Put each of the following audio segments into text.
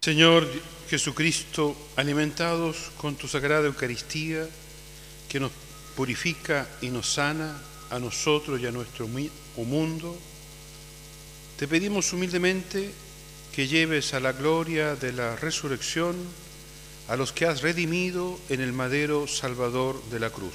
Señor Jesucristo, alimentados con tu sagrada Eucaristía, que nos purifica y nos sana a nosotros y a nuestro mundo, te pedimos humildemente que lleves a la gloria de la resurrección a los que has redimido en el madero salvador de la cruz.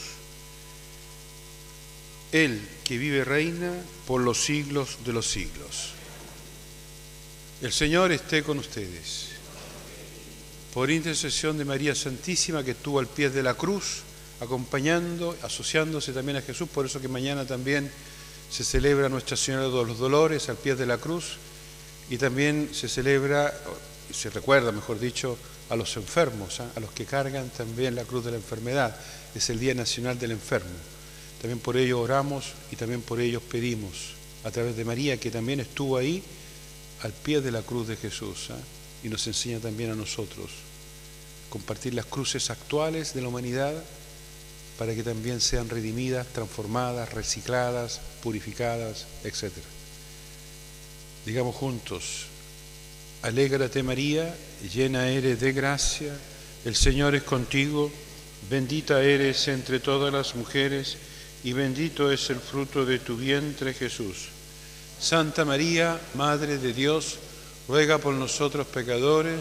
Él que vive y reina por los siglos de los siglos. El Señor esté con ustedes. Por intercesión de María Santísima, que estuvo al pie de la cruz, acompañando, asociándose también a Jesús, por eso que mañana también se celebra Nuestra Señora de los Dolores al pie de la cruz, y también se celebra, se recuerda, mejor dicho, a los enfermos, a los que cargan también la cruz de la enfermedad. Es el Día Nacional del Enfermo. También por ellos oramos y también por ellos pedimos, a través de María, que también estuvo ahí al pie de la cruz de Jesús, y nos enseña también a nosotros compartir las cruces actuales de la humanidad para que también sean redimidas, transformadas, recicladas, purificadas, etc. Digamos juntos: alégrate María, llena eres de gracia, el Señor es contigo, bendita eres entre todas las mujeres y bendito es el fruto de tu vientre Jesús. Santa María, Madre de Dios, ruega por nosotros pecadores,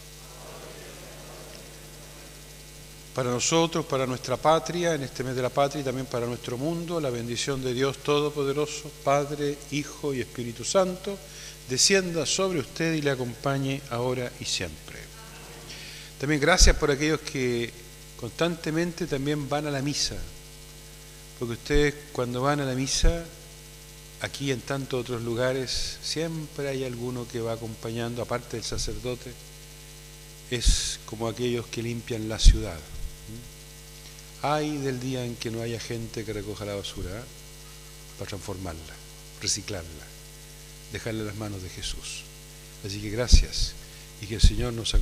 para nosotros, para nuestra patria, en este mes de la patria y también para nuestro mundo, la bendición de Dios Todopoderoso, Padre, Hijo y Espíritu Santo, descienda sobre usted y le acompañe ahora y siempre. También gracias por aquellos que constantemente también van a la misa, porque ustedes cuando van a la misa, aquí en tantos otros lugares, siempre hay alguno que va acompañando, aparte del sacerdote, es como aquellos que limpian la ciudad. Ay del día en que no haya gente que recoja la basura, para transformarla, reciclarla, dejarla en las manos de Jesús. Así que gracias y que el Señor nos acompañe.